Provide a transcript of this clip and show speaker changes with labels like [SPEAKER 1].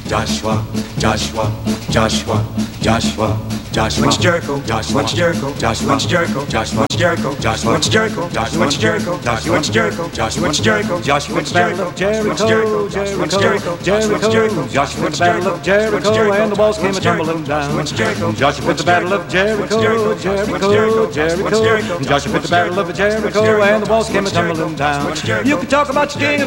[SPEAKER 1] Joshua, Joshua, Joshua, Joshua, Joshua. Went to Jericho, Joshua, went to Jericho, Joshua, went to Jericho, Joshua, went to Jericho, Joshua, went to Jericho, Joshua, went to Jericho, Joshua, went to Jericho, Joshua, went to Jericho, Joshua, went to Jericho, Jericho, Jericho, Jericho, Joshua went to Battle of Jericho, and the walls came a-tumbling down. Joshua went to Battle of Jericho, Jericho, Jericho, Joshua went to Battle of Jericho, and the walls came a-tumbling down. You can talk about your king